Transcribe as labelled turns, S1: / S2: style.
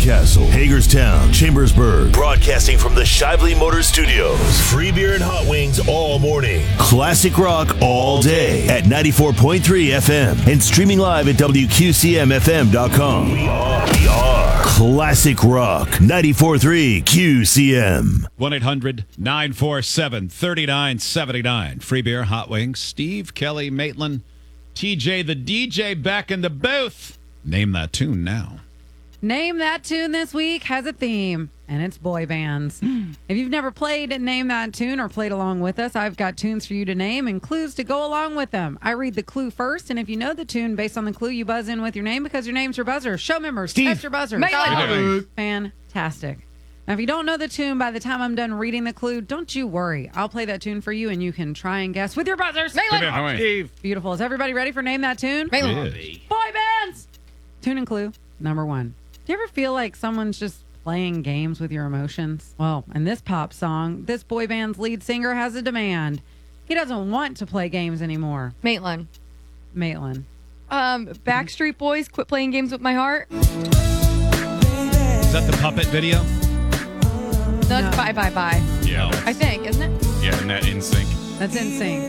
S1: Castle, Hagerstown, Chambersburg. Broadcasting from the Shively Motors Studios. Free beer and hot wings all morning. Classic rock all day at 94.3 FM and streaming live at WQCMFM.com. We are Classic Rock 94.3 QCM.
S2: 1-800-947-3979. Free beer, hot wings. Steve, Kelly, Maitland, TJ, the DJ back in the booth. Name that tune now.
S3: Name That Tune this week has a theme, and it's boy bands. If you've never played Name That Tune or played along with us, I've got tunes for you to name and clues to go along with them. I read the clue first, and if you know the tune based on the clue, you buzz in with your name because your name's your buzzer. Show members, test your buzzers. Fantastic. Now, if you don't know the tune by the time I'm done reading the clue, don't you worry. I'll play that tune for you, and you can try and guess with your buzzers.
S2: Steve.
S3: Beautiful. Is everybody ready for Name That Tune?
S2: Really?
S3: Boy bands! Tune and clue number 1. Do you ever feel like someone's just playing games with your emotions? Well, in this pop song, this boy band's lead singer has a demand. He doesn't want to play games anymore.
S4: Maitland. Backstreet Boys, Quit Playing Games With My Heart.
S2: Is that the puppet video?
S4: No, it's Bye Bye Bye.
S5: Yeah.
S4: I think, isn't it?
S5: Yeah, and that NSYNC.
S3: That's NSYNC.